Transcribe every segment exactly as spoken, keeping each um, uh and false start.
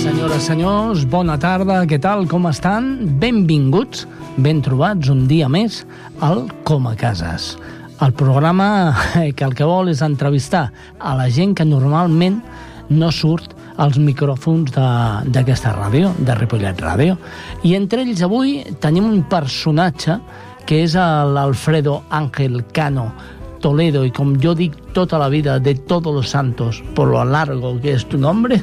Senyores, senyors, bona tarda, què tal, com estan? Benvinguts, ben trobats un dia més al Com a Cases, el programa que el que vol és entrevistar a la gent que normalment no surt als micròfons d'aquesta ràdio, de Ripollet Ràdio. I entre ells avui tenim un personatge que és l'Alfredo Ángel Cano Toledo, y como yo digo toda la vida, de todos los santos, por lo largo que es tu nombre.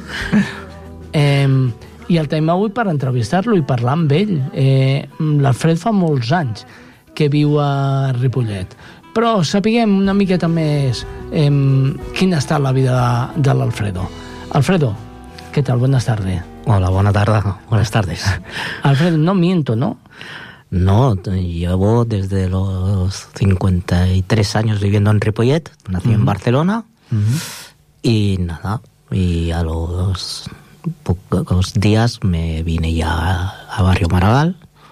eh, I el tenim avui per entrevistar-lo i parlar amb ell. Eh, L'Alfred fa molts anys que viu a Ripollet, però sapiguem una miqueta més eh, quina ha estat la vida de, de l'Alfredo. Alfredo, ¿qué tal? Buenas tardes. Hola, buena tarde. Buenas tardes. Alfredo, no miento, ¿no? No, llevo desde los cincuenta y tres años viviendo en Ripollet, nací uh-huh. en Barcelona, uh-huh. y nada, y a los pocos días me vine ya a Barrio Maragall,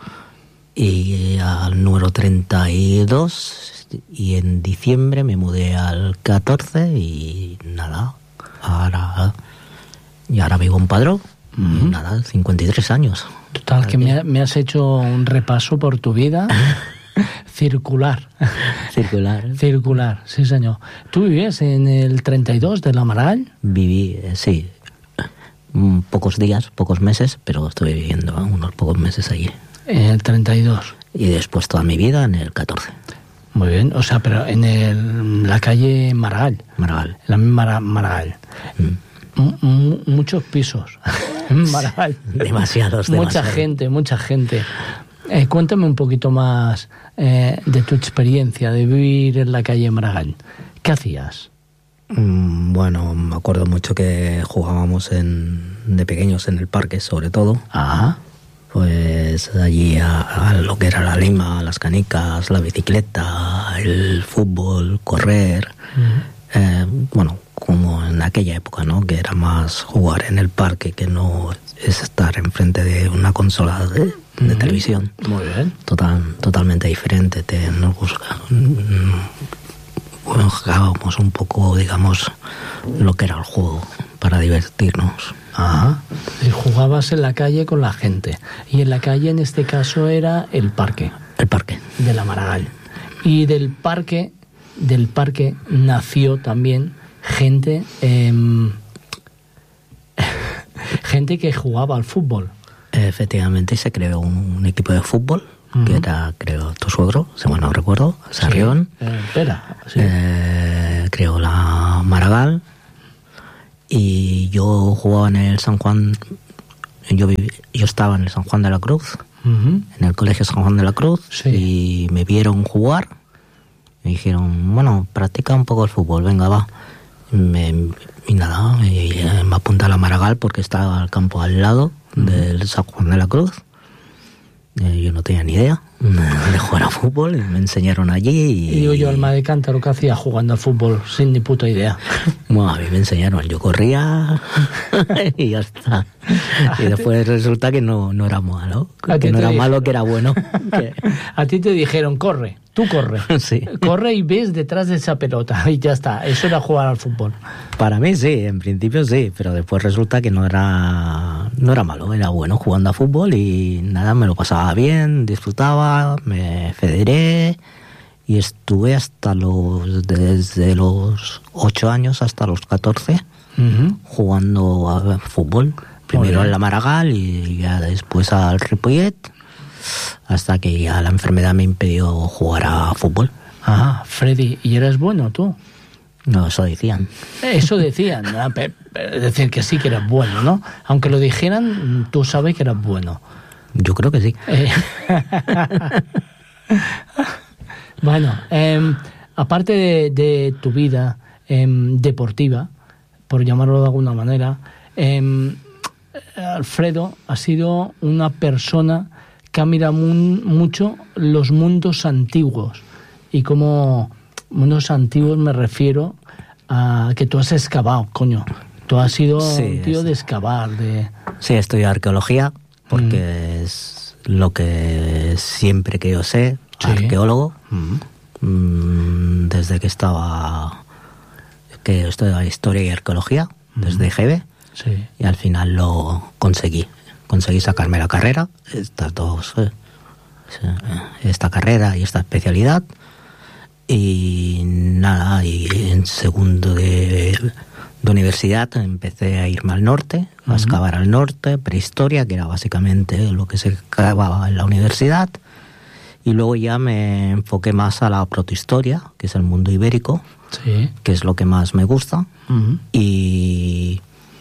y al número treinta y dos, y en diciembre me mudé al catorce, y nada, ahora, y ahora vivo en Padrón, uh-huh. y nada, cincuenta y tres años. Total, que me, me has hecho un repaso por tu vida circular. Circular. Circular, sí, señor. ¿Tú vivías en el treinta y dos de la Maragall? Viví, sí, pocos días, pocos meses, pero estuve viviendo unos pocos meses allí. En el treinta y dos. Y después toda mi vida en el catorce. Muy bien, o sea, pero en el, la calle Maragall. Maragall. En la misma Maragall. Mm. M- muchos pisos en Maragall. Demasiados, demasiados. Mucha gente, mucha gente. Eh, cuéntame un poquito más eh, de tu experiencia de vivir en la calle Maragall. ¿Qué hacías? Mm, bueno, me acuerdo mucho que jugábamos en, de pequeños en el parque, sobre todo. Ajá. Pues allí a, a lo que era la lima, las canicas, la bicicleta, el fútbol, correr. Uh-huh. Eh, bueno, como en aquella época, ¿no? Que era más jugar en el parque que no es estar enfrente de una consola de, de uh-huh. televisión. Muy bien. Total, totalmente diferente. Te, nos buscábamos un poco, digamos, lo que era el juego para divertirnos. Ajá. Y jugabas en la calle con la gente. Y en la calle, en este caso, era el parque. El parque. De la Maragall. Y del parque, del parque nació también gente eh, gente que jugaba al fútbol. Efectivamente, se creó un, un equipo de fútbol, uh-huh. que era, creo, tu suegro, si mal no recuerdo, Sarrión. Sí. Eh, espera, sí. eh, creó la Maragall, y yo jugaba en el San Juan, yo, viví, yo estaba en el San Juan de la Cruz, uh-huh. en el colegio San Juan de la Cruz, sí. y me vieron jugar, me dijeron, bueno, practica un poco el fútbol, venga, va. Me, y nada, me, me apunté a la Maragall porque estaba el campo al lado uh-huh. del San Juan de la Cruz. Eh, yo no tenía ni idea de jugar a fútbol, y me enseñaron allí. Y, y digo yo, Alma de Cántaro, ¿qué hacía jugando al fútbol sin ni puta idea? Bueno, a mí me enseñaron, yo corría y ya está. Y después resulta que no, no era malo, que no era dijeron? malo, que era bueno. Que... A ti te dijeron, corre, tú corre. Sí. Corre y ves detrás de esa pelota y ya está. Eso era jugar al fútbol. Para mí sí, en principio sí, pero después resulta que no era, no era malo, era bueno jugando a fútbol y nada, me lo pasaba bien, disfrutaba, me federé y estuve hasta los, desde los ocho años hasta los catorce uh-huh. jugando a fútbol. Primero en la Maragall y ya después al Ripollet, hasta que ya la enfermedad me impidió jugar a fútbol. Ah, Freddy, ¿y eres bueno tú? No, eso decían. Eso decían, ¿no? Es decir, que sí que eras bueno, ¿no? Aunque lo dijeran, tú sabes que eras bueno. Yo creo que sí. Eh... bueno, eh, aparte de, de tu vida eh, deportiva, por llamarlo de alguna manera, eh, Alfredo ha sido una persona que ha mirado muy, mucho los mundos antiguos. Y como mundos antiguos me refiero a que tú has excavado, coño. Tú has sido sí, un tío sí. de excavar. De... Sí, estudio arqueología porque mm. es lo que siempre que yo sé, sí. arqueólogo. Mm. Desde que estaba, que estudiaba historia y arqueología, mm. desde G B. Sí. Y al final lo conseguí. Conseguí sacarme la carrera, estas dos, eh, esta carrera y esta especialidad. Y nada, y en segundo de, de universidad empecé a irme al norte, a uh-huh. excavar al norte, prehistoria, que era básicamente lo que se excavaba en la universidad. Y luego ya me enfoqué más a la protohistoria, que es el mundo ibérico, sí. que es lo que más me gusta. Uh-huh. Y...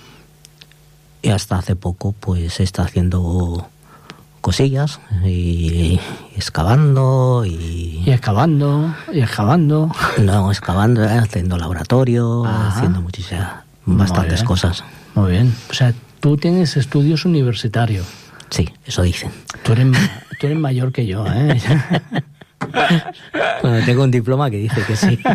Y hasta hace poco pues está haciendo cosillas y, y excavando y... Y excavando, y excavando. No, excavando, haciendo laboratorio, Ajá. haciendo muchísimas, bastantes Muy cosas. Muy bien. O sea, tú tienes estudios universitarios. Sí, eso dicen. Tú eres, tú eres mayor que yo, ¿eh? Bueno, tengo un diploma que dice que sí.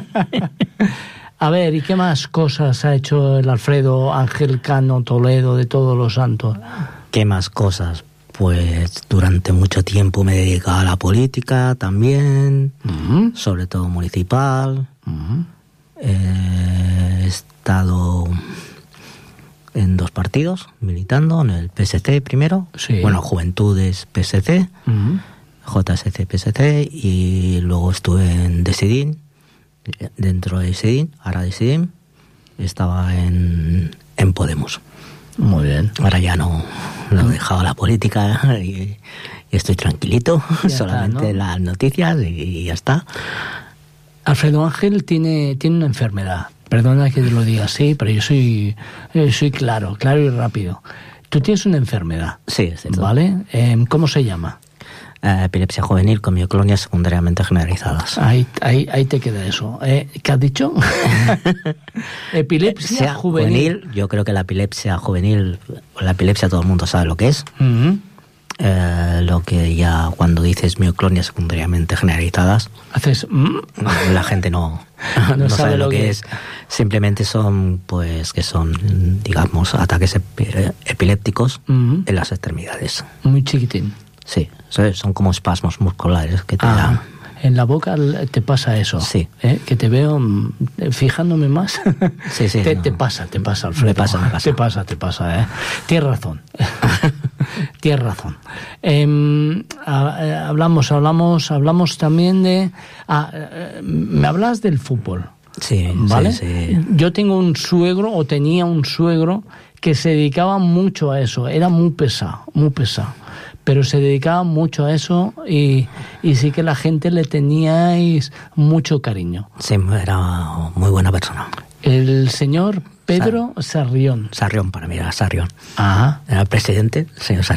A ver, ¿y qué más cosas ha hecho el Alfredo Ángel Cano Toledo de Todos los Santos? ¿Qué más cosas? Pues durante mucho tiempo me he dedicado a la política también, uh-huh. sobre todo municipal. Uh-huh. Eh, he estado en dos partidos militando, en el P S C primero, sí. bueno, Juventudes P S C, uh-huh. J S C P S C, y luego estuve en Decidin. Dentro de Decidin, ahora Decidin, estaba en, en Podemos. Muy bien. Ahora ya no, no he dejado la política y, y estoy tranquilito, ya solamente está, ¿no? Las noticias y, y ya está. Alfredo Ángel tiene, tiene una enfermedad. Perdona que te lo diga así, pero yo soy, soy claro, claro y rápido. Tú tienes una enfermedad. Sí, es cierto. ¿Vale? Eh, ¿Cómo se llama? Uh, epilepsia juvenil con mioclonias secundariamente generalizadas. Ahí, ahí, ahí te queda eso. Eh, ¿Qué has dicho? Epilepsia juvenil. juvenil. Yo creo que la epilepsia juvenil, la epilepsia todo el mundo sabe lo que es. Uh-huh. Eh, lo que ya cuando dices mioclonias secundariamente generalizadas, haces. ¿Mm? La gente no, no, no sabe, sabe lo que, que es. es. Simplemente son, pues, que son, digamos, ataques ep- epilépticos uh-huh. en las extremidades. Muy chiquitín. Sí, son como espasmos musculares que te ah, dan. En la boca te pasa eso. Sí. ¿Eh? Que te veo fijándome más. Sí, sí. te, no. te pasa, te pasa, Alfredo. Me pasa, me pasa. Te pasa, te pasa, ¿eh? Tienes razón. Tienes razón. Eh, hablamos, hablamos, hablamos también de... Ah, me hablas del fútbol. Sí, ¿vale? Sí, sí. Yo tengo un suegro, o tenía un suegro, que se dedicaba mucho a eso. Era muy pesado, muy pesado. Pero se dedicaba mucho a eso y, y sí que la gente le teníais mucho cariño. Sí, era muy buena persona. El señor Pedro Sarrión. Sarrión, para mí era Sarrión. Ajá. Era el presidente, el señor Sarrión.